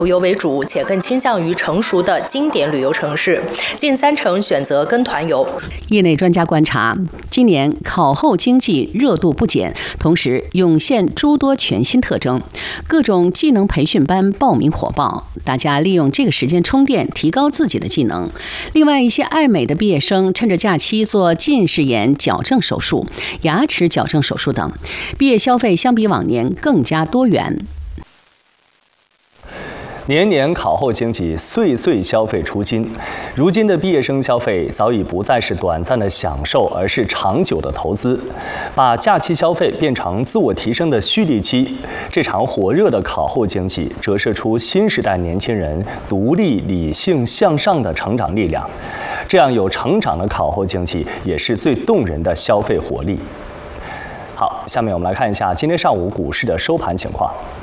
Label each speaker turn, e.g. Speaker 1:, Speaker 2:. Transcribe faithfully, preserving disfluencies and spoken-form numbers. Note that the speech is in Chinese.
Speaker 1: 游为主，且更倾向于成熟的经典旅游城市，近三成选择跟团游。
Speaker 2: 业内专家观察，今年考后经济热度不减，同时涌现诸多全新特征，各种技能培训班报名火爆，大家利用这个时间充电，提高自己的技能。另外，一些爱美的毕业生趁着假期做近视眼矫正手术、牙齿矫正手术等，毕业消费相比往年更加多元。
Speaker 3: 年年考后经济，岁岁消费除金。如今的毕业生消费早已不再是短暂的享受，而是长久的投资。把假期消费变成自我提升的蓄力期，这场火热的考后经济折射出新时代年轻人独立、理性、向上的成长力量。这样有成长的考后经济，也是最动人的消费活力。好，下面我们来看一下今天上午股市的收盘情况。